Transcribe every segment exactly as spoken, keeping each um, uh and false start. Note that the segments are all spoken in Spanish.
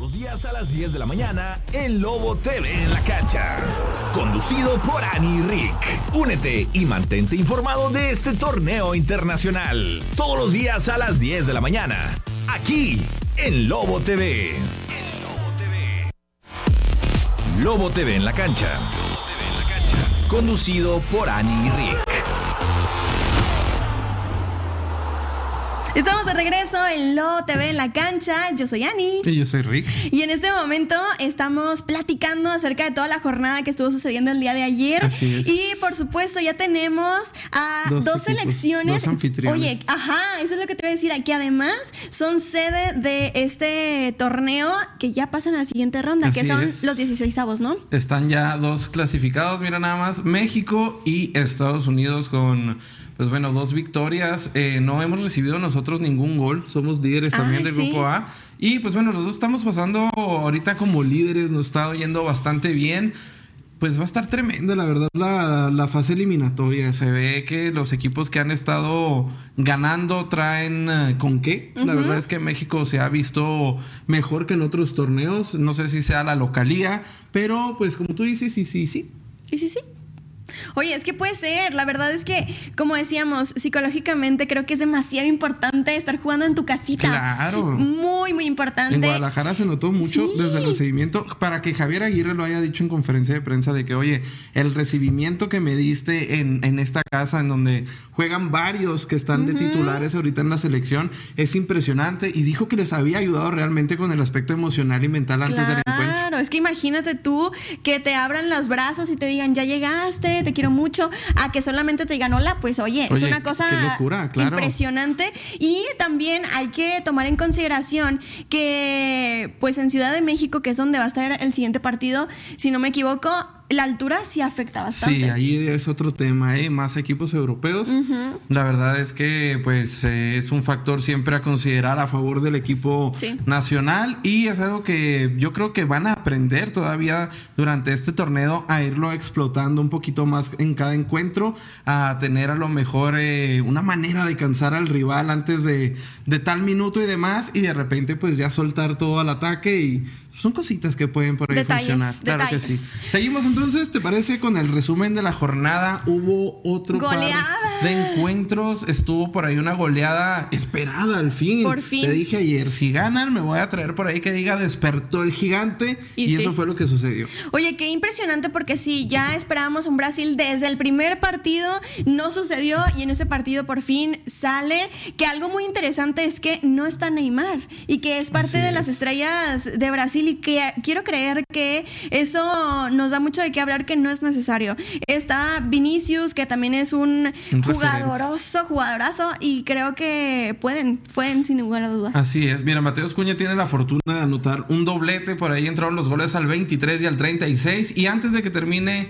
los días a las diez de la mañana en Lobo T V en la cancha. Conducido por Ani y Rick. Únete y mantente informado de este torneo internacional. Todos los días a las diez de la mañana. Aquí en Lobo T V. En Lobo T V. Lobo T V en la cancha. Lobo T V en la cancha. Conducido por Ani y Rick. Estamos de regreso en Lobo T V en la cancha. Yo soy Ani. Y yo soy Rick. Y en este momento estamos platicando acerca de toda la jornada que estuvo sucediendo el día de ayer. Así es. Y por supuesto ya tenemos a dos, dos equipos, selecciones. Dos anfitriones. Oye, ajá, eso es lo que te voy a decir. Aquí además son sede de este torneo que ya pasan a la siguiente ronda, Así que son es. los dieciseisavos, ¿no? Están ya dos clasificados, mira nada más, México y Estados Unidos con... Pues bueno, dos victorias, eh, no hemos recibido nosotros ningún gol, somos líderes también Ay, del ¿sí? grupo A. Y pues bueno, los dos estamos pasando ahorita como líderes, nos está yendo bastante bien. Pues va a estar tremenda, la verdad, la, la fase eliminatoria. Se ve que los equipos que han estado ganando traen uh, con qué. Uh-huh. La verdad es que México se ha visto mejor que en otros torneos. No sé si sea la localía, pero pues como tú dices, sí, sí, sí. Sí, sí, sí. Oye, es que puede ser, la verdad es que, como decíamos, psicológicamente creo que es demasiado importante estar jugando en tu casita. Claro. Muy, muy importante. En Guadalajara se notó mucho sí. desde el recibimiento, para que Javier Aguirre lo haya dicho en conferencia de prensa de que, oye, el recibimiento que me diste en, en esta casa, en donde juegan varios que están uh-huh. de titulares ahorita en la selección, es impresionante, y dijo que les había ayudado realmente con el aspecto emocional y mental antes claro, del encuentro. Claro, es que imagínate tú que te abran los brazos y te digan, ya llegaste, te quiero mucho, a que solamente te digan hola, pues oye, oye es una cosa qué locura, claro. impresionante. Y también hay que tomar en consideración que pues en Ciudad de México, que es donde va a estar el siguiente partido, si no me equivoco, la altura sí afecta bastante. Sí, ahí es otro tema, ¿eh? Más equipos europeos. Uh-huh. La verdad es que pues eh, es un factor siempre a considerar a favor del equipo sí. nacional, y es algo que yo creo que van a aprender todavía durante este torneo a irlo explotando un poquito más en cada encuentro, a tener a lo mejor eh, una manera de cansar al rival antes de, de tal minuto y demás, y de repente pues ya soltar todo al ataque, y son cositas que pueden por ahí detalles, funcionar. Claro detalles. que sí. Seguimos entonces, ¿te parece? Con el resumen de la jornada. Hubo otro goleada. par de encuentros. Estuvo por ahí una goleada esperada al fin. Por fin. Te dije ayer, si ganan, me voy a traer por ahí que diga despertó el gigante. Y, y sí. eso fue lo que sucedió. Oye, qué impresionante, porque sí, ya esperábamos un Brasil desde el primer partido. No sucedió, y en ese partido por fin sale. Que algo muy interesante es que no está Neymar, y que es parte Así de es. las estrellas de Brasil. Y que quiero creer que eso nos da mucho de qué hablar, que no es necesario. Está Vinicius, que también es un, un jugadoroso, jugadorazo, y creo que pueden, pueden sin lugar a duda. Así es. Mira, Mateus Cunha tiene la fortuna de anotar un doblete. Por ahí entraron los goles al veintitrés y al treinta y seis. Y antes de que termine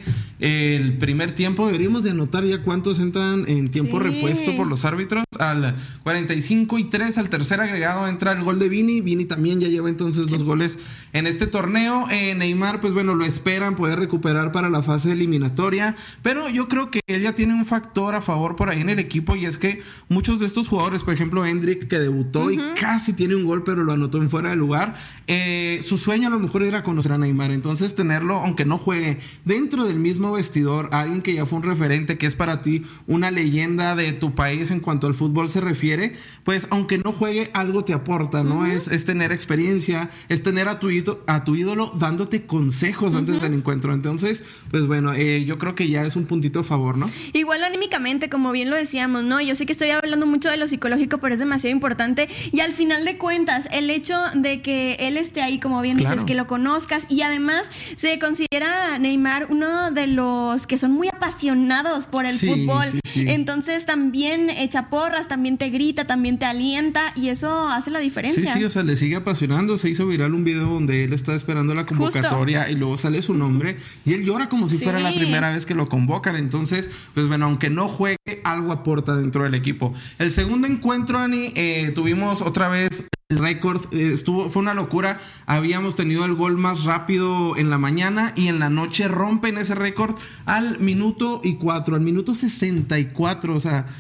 el primer tiempo, deberíamos de anotar ya cuántos entran en tiempo sí. repuesto por los árbitros. Al cuarenta y cinco y tres, al tercer agregado, entra el gol de Vini. Vini también ya lleva entonces sí. los goles en este torneo. eh, Neymar, pues bueno, lo esperan poder recuperar para la fase eliminatoria, pero yo creo que él ya tiene un factor a favor por ahí en el equipo, y es que muchos de estos jugadores, por ejemplo Endrick, que debutó uh-huh. y casi tiene un gol, pero lo anotó en fuera de lugar, eh, su sueño a lo mejor era conocer a Neymar, entonces tenerlo, aunque no juegue, dentro del mismo vestidor, alguien que ya fue un referente, que es para ti una leyenda de tu país en cuanto al fútbol se refiere, pues aunque no juegue, algo te aporta, ¿no? Uh-huh. Es, es tener experiencia, es tener a tu a tu ídolo dándote consejos uh-huh. antes del encuentro. Entonces, pues bueno, eh, yo creo que ya es un puntito a favor, ¿no? Igual anímicamente, como bien lo decíamos, ¿no? Yo sé que estoy hablando mucho de lo psicológico, pero es demasiado importante, y al final de cuentas, el hecho de que él esté ahí, como bien claro. dices, que lo conozcas, y además se considera Neymar uno de los que son muy apasionados por el sí, fútbol. Sí, sí. Entonces también echa porras, también te grita, también te alienta, y eso hace la diferencia. Sí, sí, o sea, le sigue apasionando. Se hizo viral un video donde él está esperando la convocatoria Justo. y luego sale su nombre y él llora como si sí. fuera la primera vez que lo convocan. Entonces, pues bueno, aunque no juegue, algo aporta dentro del equipo. El segundo encuentro, Ani, eh, tuvimos otra vez el récord, eh, estuvo, fue una locura. Habíamos tenido el gol más rápido en la mañana, y en la noche rompen ese récord al minuto y cuatro, al minuto sesenta y cuatro, o sea,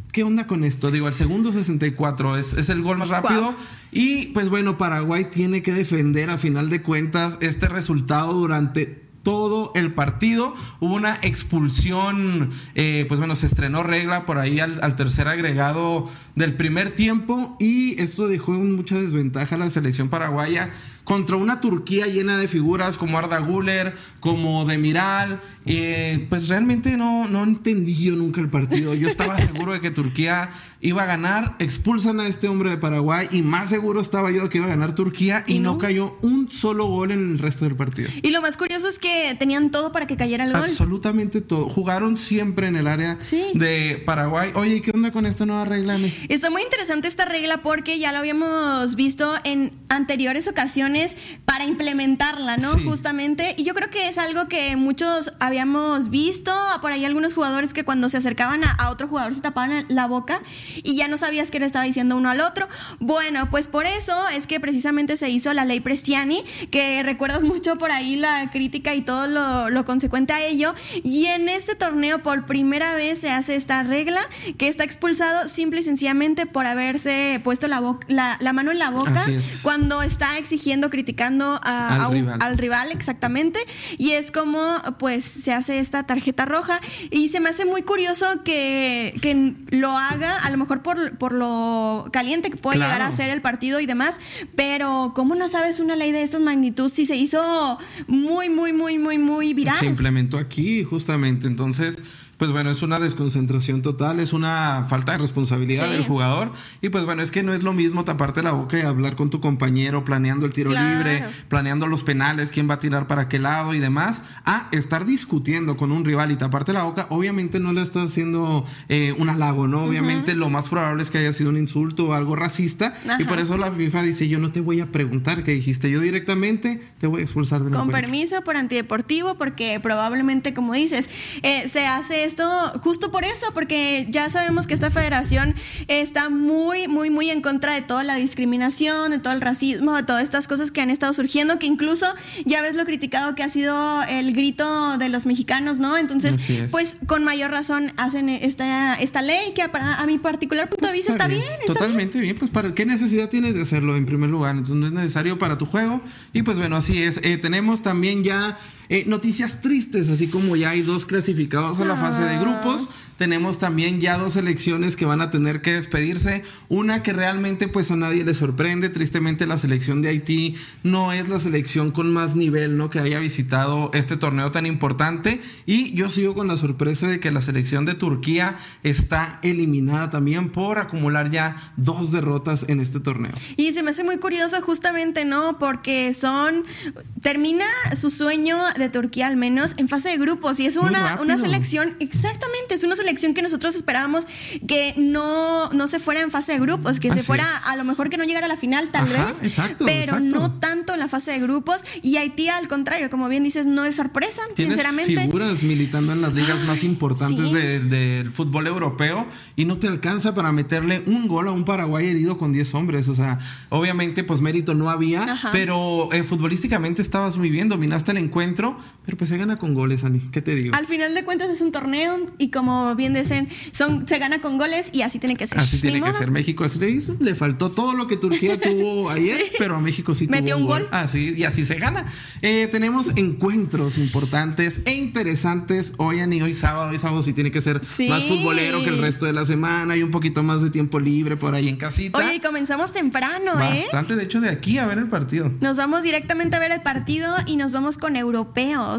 ¿qué onda con esto? Digo, el segundo sesenta y cuatro es, es el gol más rápido. Wow. Y pues bueno, Paraguay tiene que defender a final de cuentas este resultado durante todo el partido. Hubo una expulsión, eh, pues bueno, se estrenó regla por ahí al, al tercer agregado del primer tiempo, y esto dejó en mucha desventaja a la selección paraguaya contra una Turquía llena de figuras como Arda Güler, como Demiral. Eh, pues realmente no, no entendí yo nunca el partido. Yo estaba seguro de que Turquía iba a ganar. Expulsan a este hombre de Paraguay y más seguro estaba yo de que iba a ganar Turquía, y, ¿Y no? no cayó un solo gol en el resto del partido. Y lo más curioso es que tenían todo para que cayera el gol. Absolutamente todo. Jugaron siempre en el área sí. de Paraguay. Oye, ¿qué onda con esta nueva regla, Ani? Está muy interesante esta regla porque ya lo habíamos visto en anteriores ocasiones para implementarla, ¿no? Sí. Justamente. Y yo creo que es algo que muchos habíamos visto. Por ahí algunos jugadores que cuando se acercaban a, a otro jugador se tapaban la boca y ya no sabías qué le estaba diciendo uno al otro. Bueno, pues por eso es que precisamente se hizo la ley Prestiani, que recuerdas mucho por ahí la crítica y todo lo, lo consecuente a ello. Y en este torneo por primera vez se hace esta regla, que está expulsado simple y sencillamente por haberse puesto la, boca, la, la mano en la boca cuando está exigiendo, criticando a, al, a un, rival. al rival, exactamente. Y es como pues se hace esta tarjeta roja, y se me hace muy curioso que, que lo haga, a lo mejor por, por lo caliente que puede claro. llegar a ser el partido y demás, pero ¿cómo no sabes una ley de esta magnitud si se hizo muy, muy, muy, muy, muy viral? Se implementó aquí justamente, entonces pues bueno, es una desconcentración total, es una falta de responsabilidad sí. del jugador. Y pues bueno, es que no es lo mismo taparte la boca y hablar con tu compañero, planeando el tiro claro. libre, planeando los penales, quién va a tirar para qué lado y demás, a estar discutiendo con un rival y taparte la boca. Obviamente no le estás haciendo eh, un halago, ¿no? Obviamente uh-huh. lo más probable es que haya sido un insulto o algo racista. Ajá. Y por eso la FIFA dice, yo no te voy a preguntar qué dijiste, yo directamente te voy a expulsar de la Con cuenta. Permiso, por antideportivo, porque probablemente, como dices, eh, se hace esto justo por eso, porque ya sabemos que esta federación está muy, muy, muy en contra de toda la discriminación, de todo el racismo, de todas estas cosas que han estado surgiendo, que incluso ya ves lo criticado que ha sido el grito de los mexicanos, ¿no? Entonces, pues con mayor razón hacen esta, esta ley que para, a mi particular punto pues de vista está bien. bien está totalmente bien. bien, pues ¿para qué necesidad tienes de hacerlo en primer lugar? Entonces no es necesario para tu juego, y pues bueno, así es. Eh, tenemos también ya Eh, noticias tristes, así como ya hay dos clasificados a la fase de grupos, tenemos también ya dos selecciones que van a tener que despedirse. Una que realmente pues a nadie le sorprende. Tristemente la selección de Haití no es la selección con más nivel, ¿no?, que haya visitado este torneo tan importante. Y yo sigo con la sorpresa de que la selección de Turquía está eliminada también por acumular ya dos derrotas en este torneo. Y se me hace muy curioso justamente, ¿no?, porque son... termina su sueño de Turquía al menos en fase de grupos, y es una, una selección, exactamente, es una selección que nosotros esperábamos que no, no se fuera en fase de grupos, que Así se fuera es. a lo mejor que no llegara a la final tal Ajá, vez, exacto, pero exacto. no tanto en la fase de grupos. Y Haití al contrario, como bien dices, no es sorpresa, Tienes sinceramente. Figuras militando en las ligas más importantes sí. del de, de fútbol europeo, y no te alcanza para meterle un gol a un Paraguay herido con diez hombres. O sea, obviamente pues mérito no había, Ajá. pero eh, futbolísticamente estabas muy bien, dominaste el encuentro, pero pues se gana con goles, Ani, ¿qué te digo? Al final de cuentas es un torneo, y como bien dicen, son, se gana con goles, y así tiene que ser. Así tiene que ser. México así le hizo, le faltó todo lo que Turquía tuvo ayer, sí. pero a México sí metió tuvo un gol. gol. Así, y así se gana. Eh, tenemos encuentros importantes e interesantes hoy, Ani, hoy sábado, hoy sábado sí tiene que ser sí. más futbolero que el resto de la semana, y un poquito más de tiempo libre por ahí en casita. Oye, y comenzamos temprano, Bastante, ¿eh? Bastante, de hecho, de aquí a ver el partido. Nos vamos directamente a ver el partido, y nos vamos con europeos.